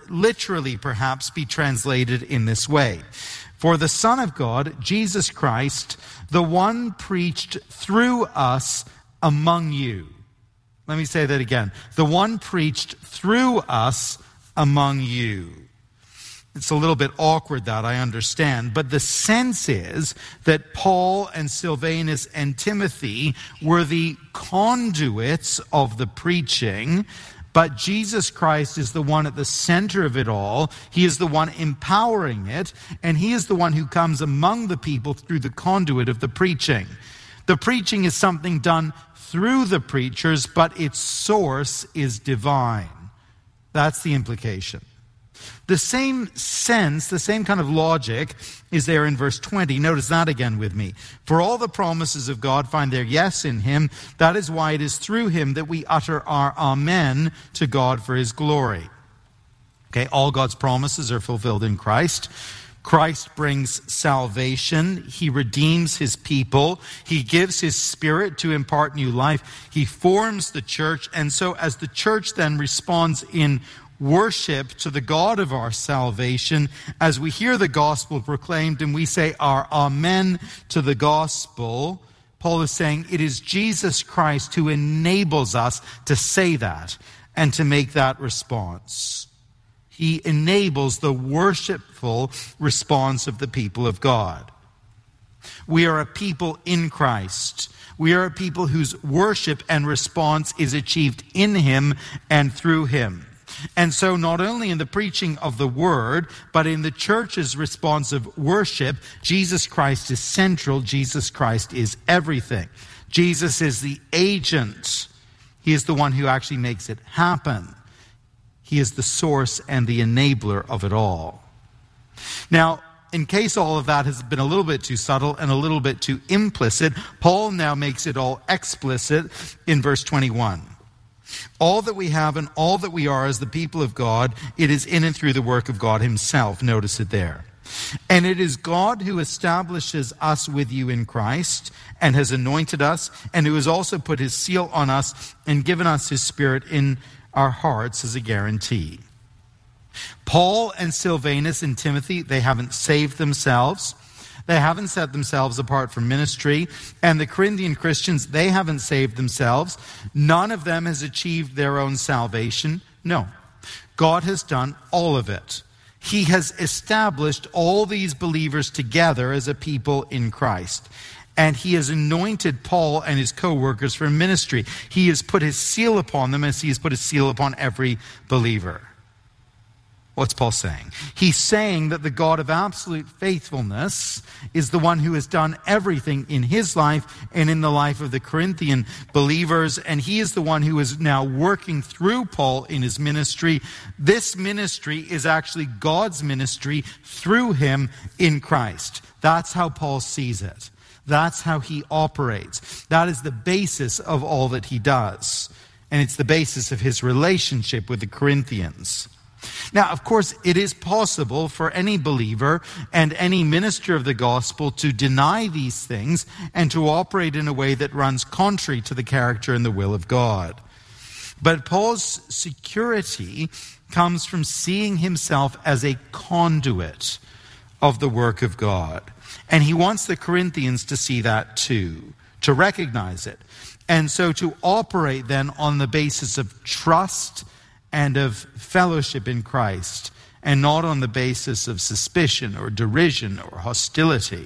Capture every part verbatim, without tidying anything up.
literally perhaps be translated in this way. For the Son of God, Jesus Christ, the one preached through us among you. Let me say that again. The one preached through us among you. It's a little bit awkward, that, I understand. But the sense is that Paul and Silvanus and Timothy were the conduits of the preaching, but Jesus Christ is the one at the center of it all. He is the one empowering it, and he is the one who comes among the people through the conduit of the preaching. The preaching is something done through the preachers, but its source is divine. That's the implication. The same sense, the same kind of logic is there in verse twenty. Notice that again with me. For all the promises of God find their yes in him. That is why it is through him that we utter our amen to God for his glory. Okay, all God's promises are fulfilled in Christ. Christ brings salvation. He redeems his people. He gives his Spirit to impart new life. He forms the church. And so as the church then responds in worship to the God of our salvation, as we hear the gospel proclaimed and we say our amen to the gospel, Paul is saying it is Jesus Christ who enables us to say that and to make that response. He enables the worshipful response of the people of God. We are a people in Christ. We are a people whose worship and response is achieved in him and through him. And so not only in the preaching of the word, but in the church's response of worship, Jesus Christ is central. Jesus Christ is everything. Jesus is the agent. He is the one who actually makes it happen. He is the source and the enabler of it all. Now, in case all of that has been a little bit too subtle and a little bit too implicit, Paul now makes it all explicit in verse twenty-one. All that we have and all that we are as the people of God, it is in and through the work of God himself. Notice it there. And it is God who establishes us with you in Christ and has anointed us, and who has also put his seal on us and given us his Spirit in our hearts as a guarantee. Paul and Silvanus and Timothy, they haven't saved themselves. They haven't set themselves apart for ministry. And the Corinthian Christians, they haven't saved themselves. None of them has achieved their own salvation. No. God has done all of it. He has established all these believers together as a people in Christ. And he has anointed Paul and his co-workers for ministry. He has put his seal upon them as he has put his seal upon every believer. What's Paul saying? He's saying that the God of absolute faithfulness is the one who has done everything in his life and in the life of the Corinthian believers, and he is the one who is now working through Paul in his ministry. This ministry is actually God's ministry through him in Christ. That's how Paul sees it. That's how he operates. That is the basis of all that he does. And it's the basis of his relationship with the Corinthians. Now, of course, it is possible for any believer and any minister of the gospel to deny these things and to operate in a way that runs contrary to the character and the will of God. But Paul's security comes from seeing himself as a conduit of the work of God. And he wants the Corinthians to see that too, to recognize it. And so to operate then on the basis of trust and of fellowship in Christ, and not on the basis of suspicion or derision or hostility.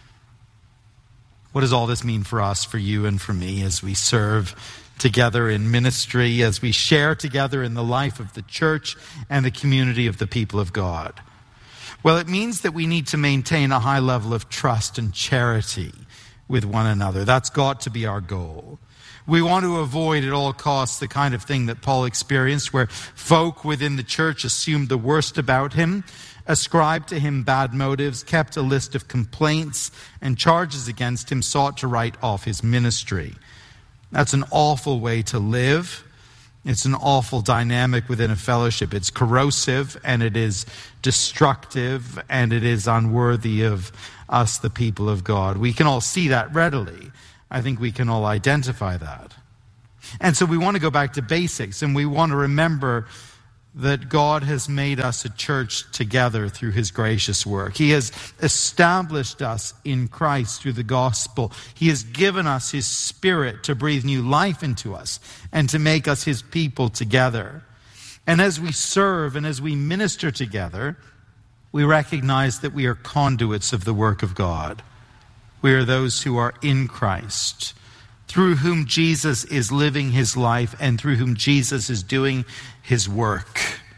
What does all this mean for us, for you and for me, as we serve together in ministry, as we share together in the life of the church and the community of the people of God? Well, it means that we need to maintain a high level of trust and charity with one another. That's got to be our goal. We want to avoid at all costs the kind of thing that Paul experienced, where folk within the church assumed the worst about him, ascribed to him bad motives, kept a list of complaints and charges against him, sought to write off his ministry. That's an awful way to live. It's an awful dynamic within a fellowship. It's corrosive, and it is destructive, and it is unworthy of us, the people of God. We can all see that readily. I think we can all identify that. And so we want to go back to basics, and we want to remember that God has made us a church together through his gracious work. He has established us in Christ through the gospel. He has given us his Spirit to breathe new life into us and to make us his people together. And as we serve and as we minister together, we recognize that we are conduits of the work of God. We are those who are in Christ, through whom Jesus is living his life and through whom Jesus is doing his work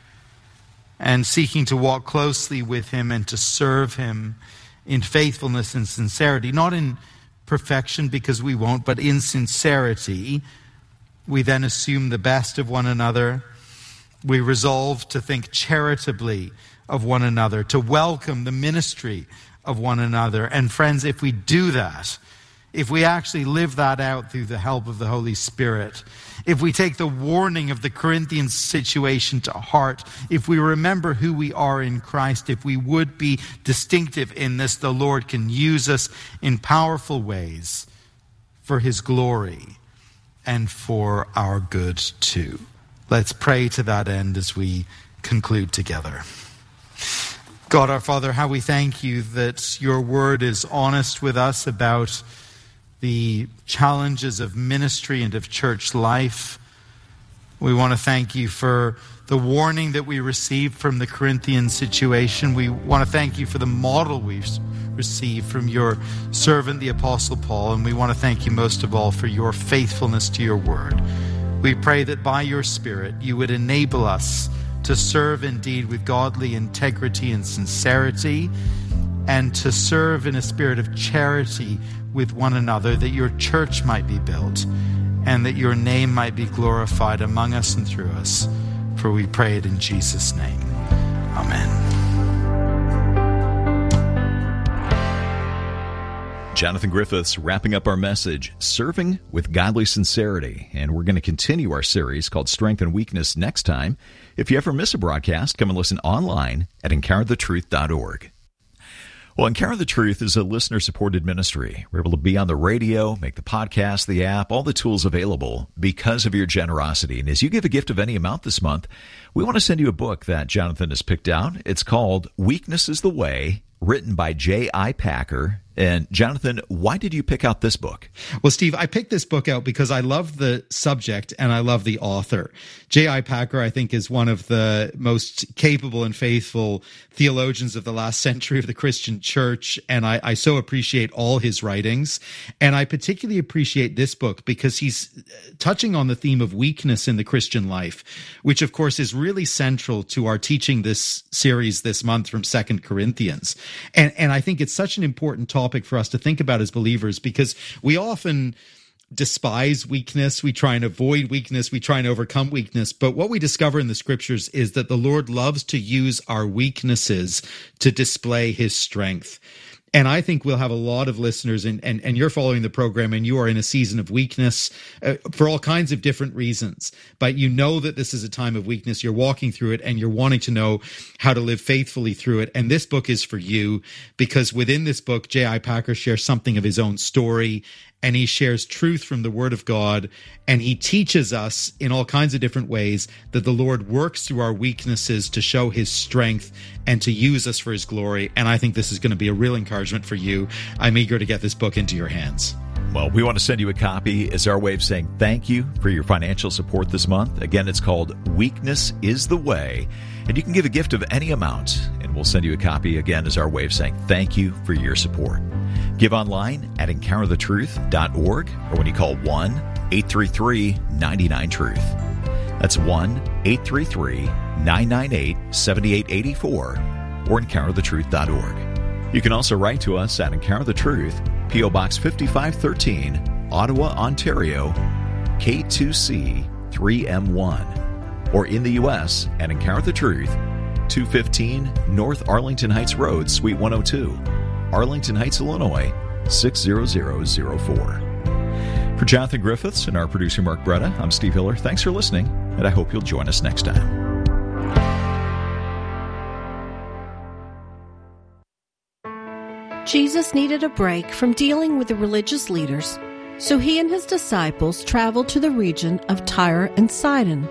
and seeking to walk closely with him and to serve him in faithfulness and sincerity, not in perfection because we won't, but in sincerity. We then assume the best of one another. We resolve to think charitably of one another, to welcome the ministry of one another. And friends, if we do that, if we actually live that out through the help of the Holy Spirit, if we take the warning of the Corinthian situation to heart, if we remember who we are in Christ, if we would be distinctive in this, the Lord can use us in powerful ways for his glory and for our good too. Let's pray to that end as we conclude together. God our Father, how we thank you that your word is honest with us about the challenges of ministry and of church life. We want to thank you for the warning that we received from the Corinthian situation. We want to thank you for the model we've received from your servant, the Apostle Paul. And we want to thank you most of all for your faithfulness to your word. We pray that by your Spirit you would enable us to serve indeed with godly integrity and sincerity, and to serve in a spirit of charity with one another, that your church might be built and that your name might be glorified among us and through us. For we pray it in Jesus' name. Amen. Jonathan Griffiths wrapping up our message, Serving with Godly Sincerity. And we're going to continue our series called Strength and Weakness next time. If you ever miss a broadcast, come and listen online at encounter the truth dot org. Well, Encounter the Truth is a listener-supported ministry. We're able to be on the radio, make the podcast, the app, all the tools available because of your generosity. And as you give a gift of any amount this month, we want to send you a book that Jonathan has picked out. It's called Weakness is the Way, written by J I Packer. And Jonathan, why did you pick out this book? Well, Steve, I picked this book out because I love the subject and I love the author. J I Packer, I think, is one of the most capable and faithful theologians of the last century of the Christian church, and I, I so appreciate all his writings. And I particularly appreciate this book because he's touching on the theme of weakness in the Christian life, which, of course, is really central to our teaching this series this month from Second Corinthians. And, and I think it's such an important topic for us to think about as believers, because we often despise weakness, we try and avoid weakness, we try and overcome weakness. But what we discover in the scriptures is that the Lord loves to use our weaknesses to display his strength. And I think we'll have a lot of listeners, and, and, and you're following the program, and you are in a season of weakness uh, for all kinds of different reasons. But you know that this is a time of weakness. You're walking through it, and you're wanting to know how to live faithfully through it. And this book is for you, because within this book, J I Packer shares something of his own story, and he shares truth from the Word of God, and he teaches us in all kinds of different ways that the Lord works through our weaknesses to show his strength and to use us for his glory. And I think this is going to be a real encouragement for you. I'm eager to get this book into your hands. Well, we want to send you a copy as our way of saying thank you for your financial support this month. Again, it's called Weakness is the Way, and you can give a gift of any amount, and we'll send you a copy again as our way of saying thank you for your support. Give online at encounter the truth dot org, or when you call one eight three three nine nine truth. That's one eight three three nine nine eight seven eight eight four, or encounter the truth dot org. You can also write to us at Encounter the Truth, P O Box fifty-five thirteen, Ottawa, Ontario, K two C three M one, or in the U S at Encounter the Truth, two fifteen North Arlington Heights Road, Suite one oh two, Arlington Heights, Illinois, six zero zero zero four. For Jonathan Griffiths and our producer Mark Bretta, I'm Steve Hiller. Thanks for listening, and I hope you'll join us next time. Jesus needed a break from dealing with the religious leaders, so he and his disciples traveled to the region of Tyre and Sidon.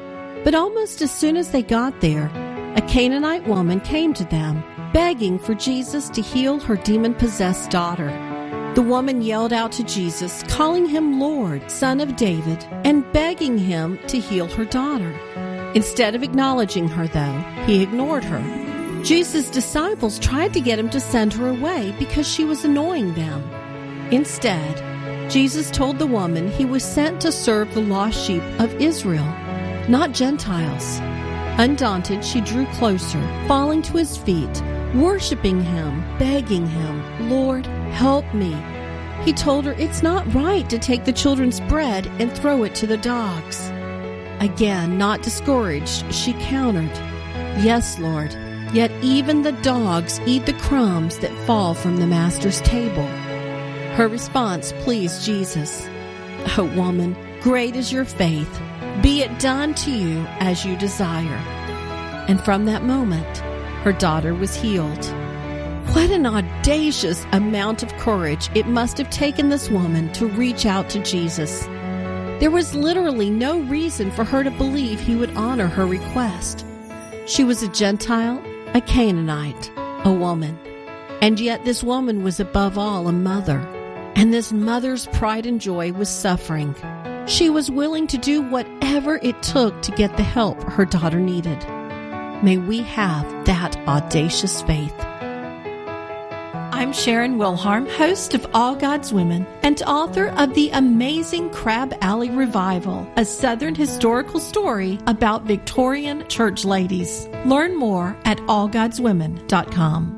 But almost as soon as they got there, a Canaanite woman came to them, begging for Jesus to heal her demon-possessed daughter. The woman yelled out to Jesus, calling him Lord, Son of David, and begging him to heal her daughter. Instead of acknowledging her, though, he ignored her. Jesus' disciples tried to get him to send her away because she was annoying them. Instead, Jesus told the woman he was sent to serve the lost sheep of Israel, not Gentiles. Undaunted, she drew closer, falling to his feet, worshiping him, begging him, Lord, help me. He told her it's not right to take the children's bread and throw it to the dogs. Again, not discouraged, she countered, Yes, Lord, yet even the dogs eat the crumbs that fall from the master's table. Her response pleased Jesus. Oh, woman, great is your faith. Be it done to you as you desire. And from that moment, her daughter was healed. What an audacious amount of courage it must have taken this woman to reach out to Jesus. There was literally no reason for her to believe he would honor her request. She was a Gentile, a Canaanite, a woman. And yet this woman was above all a mother. And this mother's pride and joy was suffering. She was willing to do whatever it took to get the help her daughter needed. May we have that audacious faith. I'm Sharon Wilharm, host of All God's Women and author of the amazing Crab Alley Revival, a Southern historical story about Victorian church ladies. Learn more at all gods women dot com.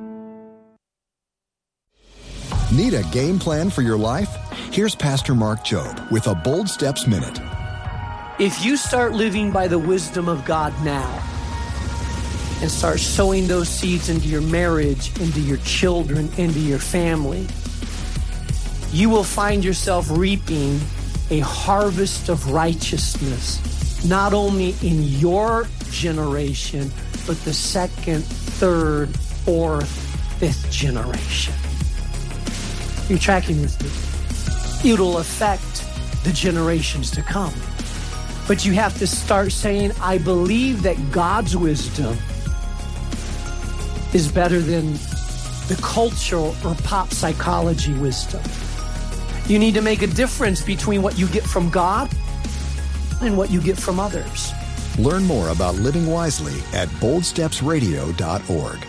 Need a game plan for your life? Here's Pastor Mark Jobe with a Bold Steps Minute. If you start living by the wisdom of God now and start sowing those seeds into your marriage, into your children, into your family, you will find yourself reaping a harvest of righteousness, not only in your generation, but the second, third, fourth, fifth generation. You're tracking with me. It'll affect the generations to come. But you have to start saying, I believe that God's wisdom is better than the cultural or pop psychology wisdom. You need to make a difference between what you get from God and what you get from others. Learn more about living wisely at bold steps radio dot org.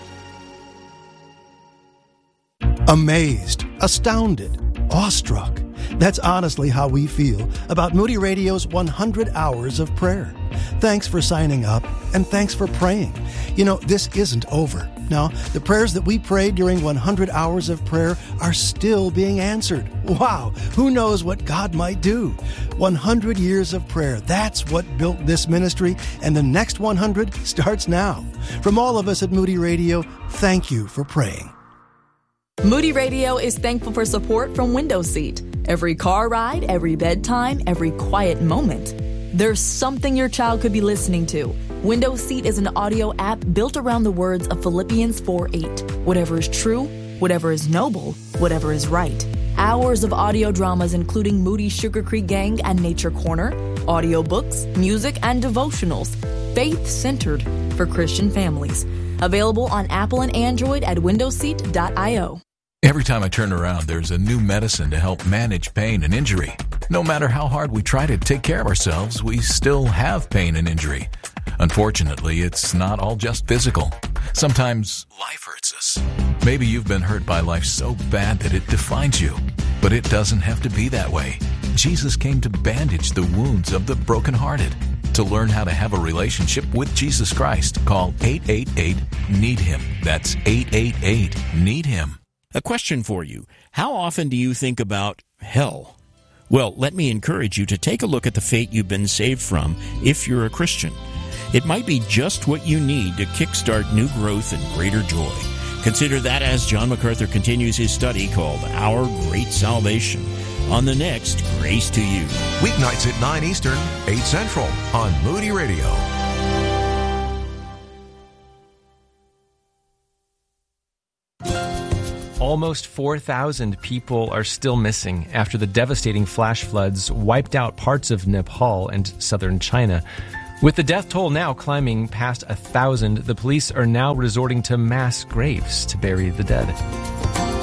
Amazed, astounded, awestruck. That's honestly how we feel about Moody Radio's one hundred hours of prayer. Thanks for signing up, and thanks for praying. You know, this isn't over. No, the prayers that we prayed during one hundred hours of prayer are still being answered. Wow, who knows what God might do? one hundred years of prayer, that's what built this ministry, and the next one hundred starts now. From all of us at Moody Radio, thank you for praying. Moody Radio is thankful for support from Window Seat. Every car ride, every bedtime, every quiet moment. There's something your child could be listening to. Window Seat is an audio app built around the words of Philippians four eight. Whatever is true, whatever is noble, whatever is right. Hours of audio dramas including Moody Sugar Creek Gang and Nature Corner, audiobooks, music, and devotionals. Faith-centered for Christian families. Available on Apple and Android at window seat dot io. Every time I turn around, there's a new medicine to help manage pain and injury. No matter how hard we try to take care of ourselves, we still have pain and injury. Unfortunately, it's not all just physical. Sometimes life hurts us. Maybe you've been hurt by life so bad that it defines you. But it doesn't have to be that way. Jesus came to bandage the wounds of the brokenhearted. To learn how to have a relationship with Jesus Christ, call eight eight eight, need him. That's eight eight eight, need him. A question for you. How often do you think about hell? Well, let me encourage you to take a look at the fate you've been saved from if you're a Christian. It might be just what you need to kickstart new growth and greater joy. Consider that as John MacArthur continues his study called Our Great Salvation on the next Grace to You. Weeknights at nine Eastern, eight Central on Moody Radio. Almost four thousand people are still missing after the devastating flash floods wiped out parts of Nepal and southern China. With the death toll now climbing past a thousand, the police are now resorting to mass graves to bury the dead.